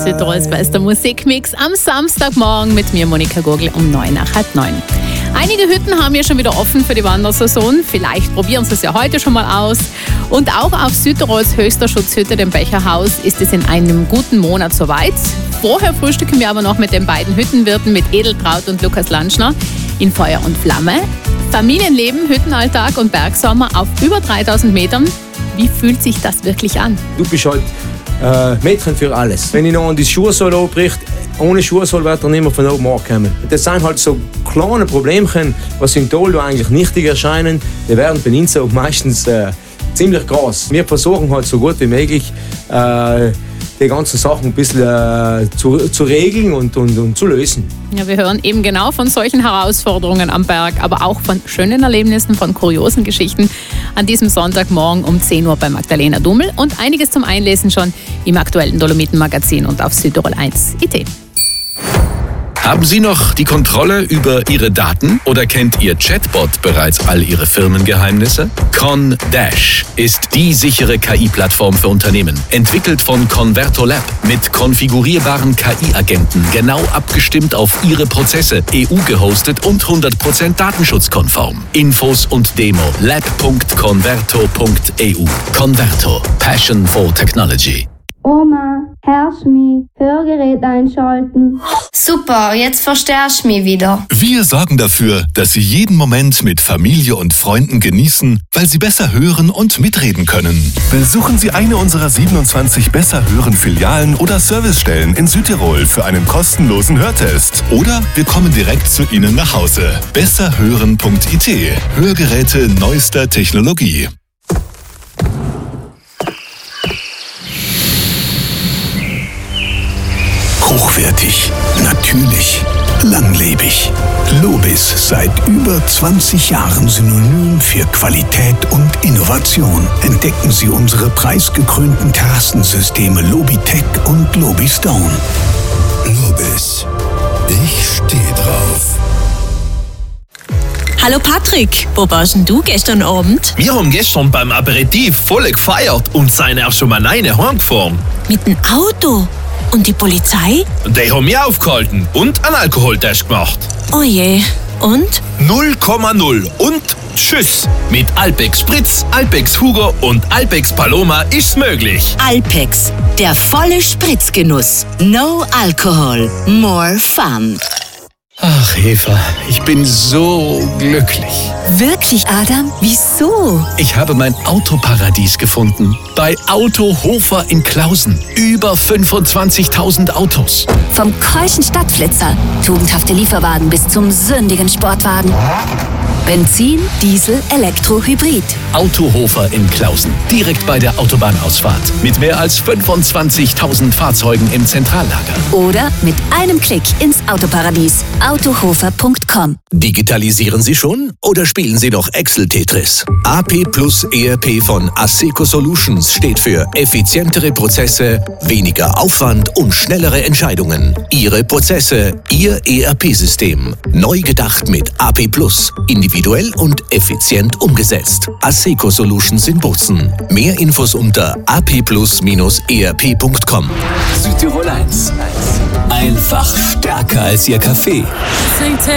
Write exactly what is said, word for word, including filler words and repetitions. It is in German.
Südtirols bester Musikmix am Samstagmorgen mit mir, Monika Gurgel, um neun nach halb neun. Einige Hütten haben ja schon wieder offen für die Wandersaison. Vielleicht probieren Sie es ja heute schon mal aus. Und auch auf Südtirols höchster Schutzhütte, dem Becherhaus, ist es in einem guten Monat soweit. Vorher frühstücken wir aber noch mit den beiden Hüttenwirten, mit Edeltraut und Lukas Lanschner, in Feuer und Flamme. Familienleben, Hüttenalltag und Bergsommer auf über dreitausend Metern. Wie fühlt sich das wirklich an? Du bist halt äh, Mädchen für alles. Wenn ich noch an die Schuhsohle anbricht, ohne Schuhsohle wird er nicht mehr von oben ankommen. Das sind halt so kleine Problemchen, was im Tal eigentlich nichtig erscheinen. Die werden bei uns auch meistens äh, ziemlich groß. Wir versuchen halt so gut wie möglich, äh, die ganzen Sachen ein bisschen äh, zu, zu regeln und, und, und zu lösen. Ja, wir hören eben genau von solchen Herausforderungen am Berg, aber auch von schönen Erlebnissen, von kuriosen Geschichten an diesem Sonntagmorgen um zehn Uhr bei Magdalena Dummel und einiges zum Einlesen schon im aktuellen Dolomiten-Magazin und auf Südtirol eins punkt I T. Haben Sie noch die Kontrolle über Ihre Daten oder kennt Ihr Chatbot bereits all Ihre Firmengeheimnisse? ConDash ist die sichere K I-Plattform für Unternehmen. Entwickelt von Converto Lab mit konfigurierbaren K I-Agenten, genau abgestimmt auf Ihre Prozesse, E U-gehostet und hundert Prozent datenschutzkonform. Infos und Demo lab punkt converto punkt e u. Converto. Passion for Technology. Oma, hörst mich? Hörgerät einschalten. Super, jetzt verstärkst du mich wieder. Wir sorgen dafür, dass Sie jeden Moment mit Familie und Freunden genießen, weil Sie besser hören und mitreden können. Besuchen Sie eine unserer siebenundzwanzig Besser-Hören-Filialen oder Servicestellen in Südtirol für einen kostenlosen Hörtest. Oder wir kommen direkt zu Ihnen nach Hause. besser hören punkt I T. Hörgeräte neuester Technologie. Hochwertig, natürlich, langlebig. Lobis, seit über zwanzig Jahren Synonym für Qualität und Innovation. Entdecken Sie unsere preisgekrönten Terrassensysteme Lobitech und Lobistone. Lobis, ich stehe drauf. Hallo Patrick, wo warst denn du gestern Abend? Wir haben gestern beim Aperitif voll gefeiert und sind auch schon mal alleine heimgefahren. Mit dem Auto? Und die Polizei? Die haben mich aufgehalten und einen Alkoholtest gemacht. Oh je, und? null Komma null und tschüss. Mit Alpex Spritz, Alpex Hugo und Alpex Paloma ist's möglich. Alpex, der volle Spritzgenuss. No Alcohol, more fun. Ach Eva, ich bin so glücklich. Wirklich, Adam? Wieso? Ich habe mein Autoparadies gefunden. Bei Autohofer in Klausen. Über fünfundzwanzigtausend Autos. Vom keuschen Stadtflitzer, tugendhafte Lieferwagen bis zum sündigen Sportwagen. Benzin, Diesel, Elektro, Hybrid. Autohofer in Klausen. Direkt bei der Autobahnausfahrt. Mit mehr als fünfundzwanzigtausend Fahrzeugen im Zentrallager. Oder mit einem Klick ins Autoparadies. autohofer punkt com. Digitalisieren Sie schon oder spielen Sie noch Excel-Tetris? A P Plus E R P von Asseco Solutions steht für effizientere Prozesse, weniger Aufwand und schnellere Entscheidungen. Ihre Prozesse, Ihr E R P-System. Neu gedacht mit A P Plus. Individuell und effizient umgesetzt. Asseco Solutions in Bozen. Mehr Infos unter a p plus e r p punkt com. Südtirol eins. Einfach stärker als Ihr Kaffee.